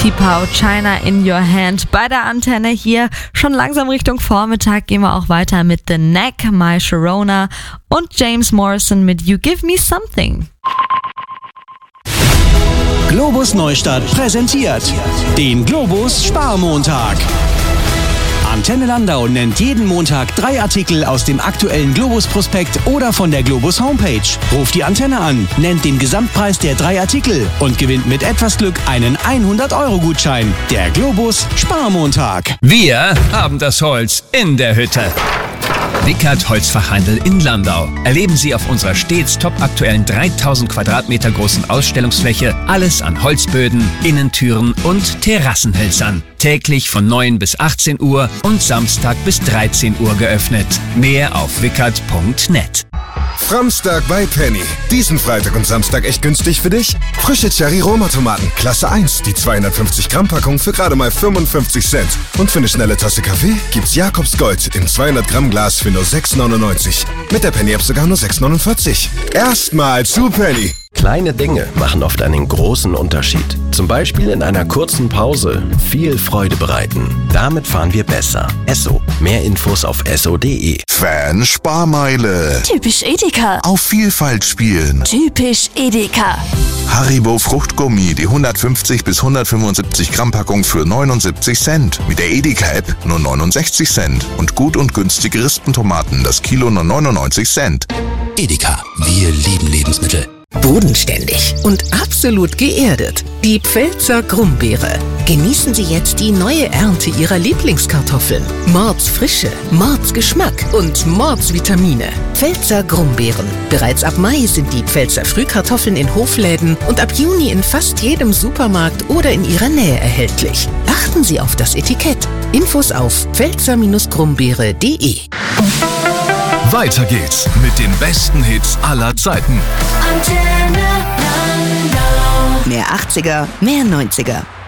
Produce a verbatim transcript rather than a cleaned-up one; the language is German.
T-Pow, China in Your Hand bei der Antenne hier. Schon langsam Richtung Vormittag gehen wir auch weiter mit The Knack, My Sharona und James Morrison mit You Give Me Something. Globus Neustadt präsentiert den Globus Sparmontag. Antenne Landau nennt jeden Montag drei Artikel aus dem aktuellen Globus-Prospekt oder von der Globus Homepage. Ruft die Antenne an, nennt den Gesamtpreis der drei Artikel und gewinnt mit etwas Glück einen hundert-Euro-Gutschein. Der Globus Sparmontag. Wir haben das Holz in der Hütte. Wickert Holzfachhandel in Landau. Erleben Sie auf unserer stets topaktuellen dreitausend Quadratmeter großen Ausstellungsfläche alles an Holzböden, Innentüren und Terrassenhölzern. Täglich von neun bis achtzehn Uhr und Samstag bis dreizehn Uhr geöffnet. Mehr auf wickert punkt net. Framstag bei Penny. Diesen Freitag und Samstag echt günstig für dich? Frische Cherry-Roma-Tomaten, Klasse eins, die zweihundertfünfzig Gramm Packung für gerade mal fünfundfünfzig Cent. Und für eine schnelle Tasse Kaffee gibt's Jakobs Gold im zweihundert Gramm Glas für nur sechs neunundneunzig. Mit der Penny-App sogar nur sechs neunundvierzig. Erstmal zu Penny. Kleine Dinge machen oft einen großen Unterschied. Zum Beispiel in einer kurzen Pause viel Freude bereiten. Damit fahren wir besser. Esso. Mehr Infos auf esso punkt de. Fan Sparmeile. Typisch Edeka. Auf Vielfalt spielen. Typisch Edeka. Haribo Fruchtgummi, die hundertfünfzig bis hundertfünfundsiebzig Gramm Packung für neunundsiebzig Cent. Mit der Edeka-App nur neunundsechzig Cent. Und gut und günstige Rispentomaten, das Kilo nur neunundneunzig Cent. Edeka, wir lieben Lebensmittel. Bodenständig und absolut geerdet. Die Pfälzer Grumbeere. Genießen Sie jetzt die neue Ernte Ihrer Lieblingskartoffeln. Mordsfrische, Mordsgeschmack und Mordsvitamine. Pfälzer Grumbeeren. Bereits ab Mai sind die Pfälzer Frühkartoffeln in Hofläden und ab Juni in fast jedem Supermarkt oder in Ihrer Nähe erhältlich. Achten Sie auf das Etikett. Infos auf pfälzer grumbeere punkt de. Weiter geht's mit den besten Hits aller Zeiten. Antenne Landau. Mehr achtziger, mehr neunziger.